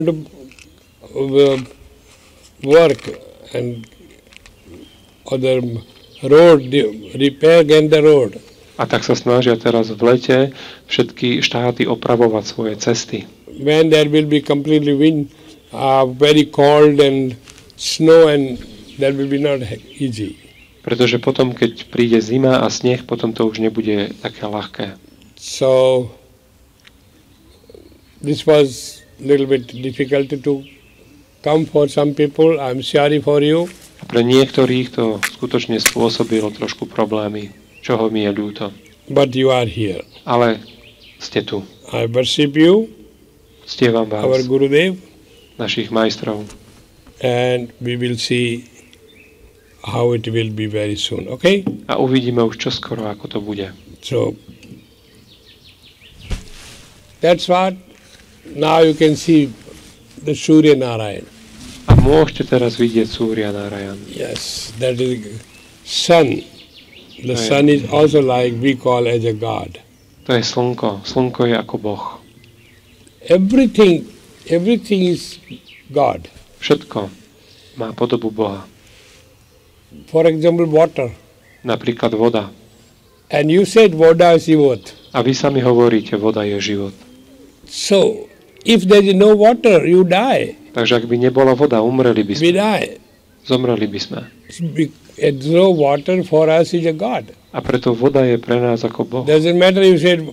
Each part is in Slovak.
to work and other road, repair again the road. A tak sa snažia teraz v lete všetky štáty opravovať svoje cesty. When there will be completely wind, very cold and snow, and that will be not easy. Pretože potom, keď príde zima a sneh, potom to už nebude také ľahké. So this was a little bit difficult to come for some people. I'm sorry for you. A pre niektorých to skutočne spôsobilo trošku problémy, čoho mi je ľúto. But you are here. Ale ste tu. I worship you, Ctievam vás, our Gurudev, našich majstrov. and we will see how it will be very soon. Okay? A uvidíme už čoskoro, ako to bude. So that's what now you can see the Surya Narayan. A môžete teraz vidieť Surya Narayan. Yes, that is sun. The Right. sun is also like we call as a god. To je slnko. Slnko je ako Boh. Everything is God. Všetko má podobu Boha. For example, water. Napríklad voda. And you said voda is život. A vy sami hovoríte, voda je život. So, if there is no water, you die. Takže ak by nebola voda, umreli by We sme. die. Zomreli by sme. And so water for us is a God. A preto voda je pre nás ako Boh. Doesn't matter if you said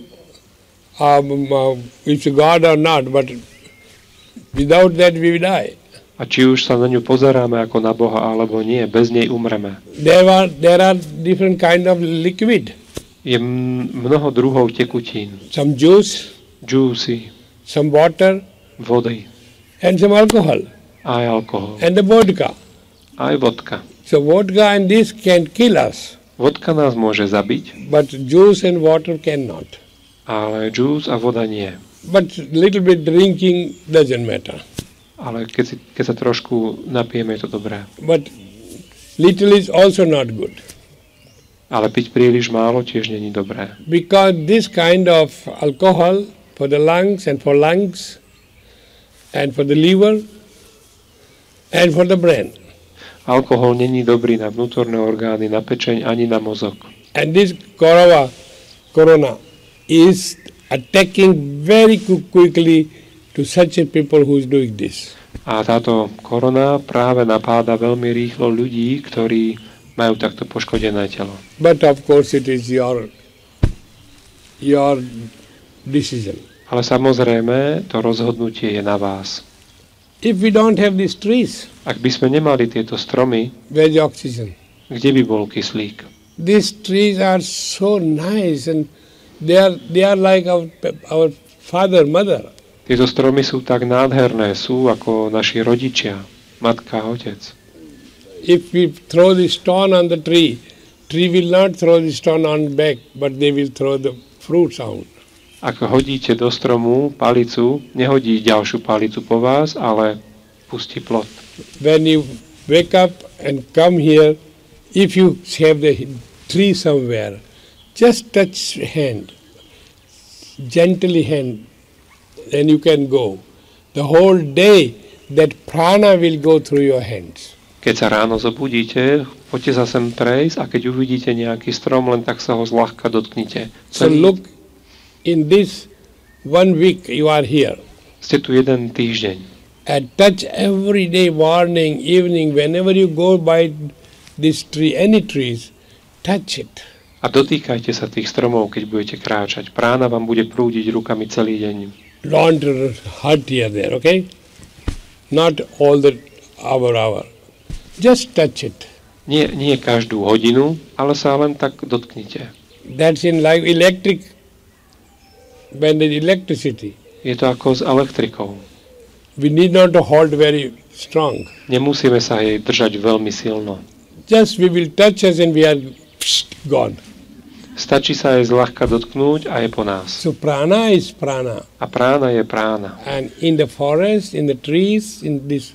it's a God or not, but without that we will die. A či už sa na ňu pozeráme ako na Boha, alebo nie, bez nej umreme. There are different kind of liquid. Je mnoho druhov tekutín. Some juice, Džúsy, some water, vody, and some alcohol, aj alkohol, and the vodka. aj vodka. So vodka and this can kill us, Vodka nás môže zabiť, but juice and water cannot. ale džús a voda nie. But little bit drinking doesn't matter. Ale keď sa trošku napijeme, je to dobré. But little is also not good. Ale piť príliš málo tiež není dobré. Because this kind of alcohol for the lungs and for the liver and for the brain. Alkohol není dobrý na vnútorné orgány, na pečeň ani na mozog. And this corona is attacking very quickly to such a people who is doing this. A táto korona práve napáda veľmi rýchlo ľudí, ktorí majú takto poškodené telo. But of course it is your decision. Ale samozrejme, to rozhodnutie je na vás. If we don't have these trees, Ak by sme nemali tieto stromy, where is the oxygen? kde by bol kyslík? These trees are so nice and they are like our father, mother. Tieto stromy sú tak nádherné, sú ako naši rodičia, matka a otec. If we throw the stone on the tree will not throw the stone on back, but they will throw the fruits out. Ak hodíte do stromu palicu, nehodí ďalšiu palicu po vás, ale pustí plod. When you wake up and come here, if you have the tree somewhere, just touch hand, gently hand, then you can go. The whole day that prana will go through your hands. Keď sa ráno zobudíte, poďte sa sem prejsť a keď uvidíte nejaký strom, len tak sa ho zľahka dotknite. So look, in this 1 week you are here. Ste tu jeden týždeň. And touch every day, morning, evening, whenever you go by this tree, any trees, touch it. A dotýkajte sa tých stromov, keď budete kráčať. Prána vám bude prúdiť rukami celý deň. Don't hurt here there, okay? Not all the hour. Just touch it. Nie každú hodinu, ale sa len tak dotknite. That's in like electric, when there's electricity. Je to ako s elektrikou. We need not to hold very strong. Nemusíme sa jej držať veľmi silno. Just we will touch us and we are gone. Stačí sa jej zľahka dotknúť a je po nás. So prana is prana. A prána je prána. And in the forest, in the trees, in this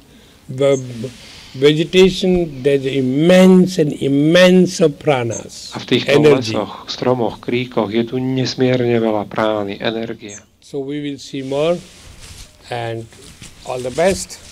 vegetation, there's immense of pranas. A v týchto lesoch, stromoch, kríkoch je tu nesmierne veľa prány, energie. So we will see more, and All the best.